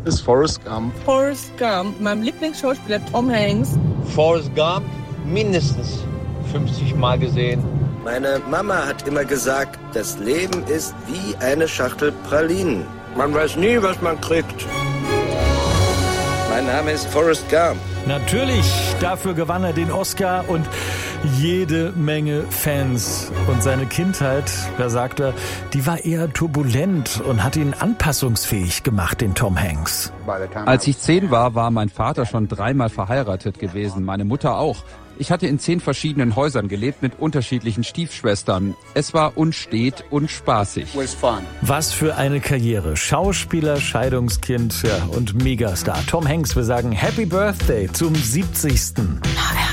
ist Forrest Gump. Forrest Gump, meinem Lieblingsschauspieler Tom Hanks. Forrest Gump mindestens 50 Mal gesehen. Meine Mama hat immer gesagt, das Leben ist wie eine Schachtel Pralinen. Man weiß nie, was man kriegt. Mein Name ist Forrest Gump. Natürlich, dafür gewann er den Oscar und jede Menge Fans. Und seine Kindheit, da sagt er, die war eher turbulent und hat ihn anpassungsfähig gemacht, den Tom Hanks. Als ich 10 war, war mein Vater schon 3-mal verheiratet gewesen, meine Mutter auch. Ich hatte in 10 verschiedenen Häusern gelebt mit unterschiedlichen Stiefschwestern. Es war unstet und spaßig. Was für eine Karriere. Schauspieler, Scheidungskind, ja, und Megastar. Tom Hanks, wir sagen Happy Birthday zum 70.